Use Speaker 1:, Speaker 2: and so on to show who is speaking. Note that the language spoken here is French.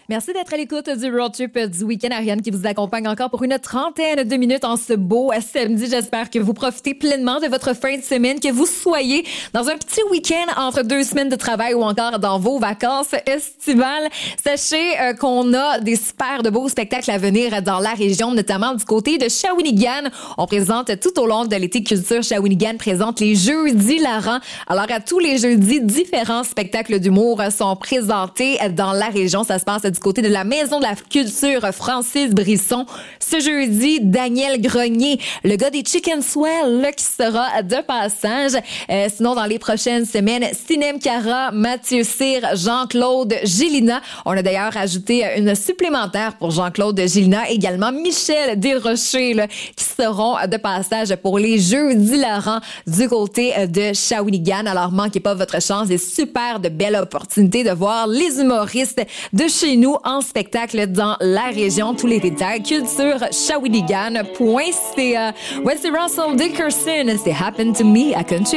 Speaker 1: Merci d'être à l'écoute du Road Trip du week-end. Ariane qui vous accompagne encore pour une trentaine de minutes en ce beau samedi. J'espère que vous profitez pleinement de votre fin de semaine, que vous soyez dans un petit week-end entre 2 semaines de travail ou encore dans vos vacances estivales. Sachez qu'on a des super de beaux spectacles à venir dans la région, notamment du côté de Shawinigan. On présente tout au long de l'été Culture Shawinigan présente les Jeudis hilarants. Alors à tous les jeudis, différents spectacles d'humour sont présentés dans la région. Ça se passe du côté de la Maison de la Culture Francis Brisson. Ce jeudi, Daniel Grenier, le gars des Chicken Swell, là, qui sera de passage. Sinon, dans les prochaines semaines, Sinem Cara, Mathieu Cyr, Jean-Claude Gélina. On a d'ailleurs ajouté une supplémentaire pour Jean-Claude Gélina. Également, Michel Desrochers, là, qui seront de passage pour les Jeudis hilarants du côté de Shawinigan. Alors, manquez pas votre chance. Des super de belles opportunités de voir les humoristes de chez nous en spectacle dans la région. Tous les détails, cultureshawinigan.ca. Voici Russell Dickerson, c'est Happen to Me à Country.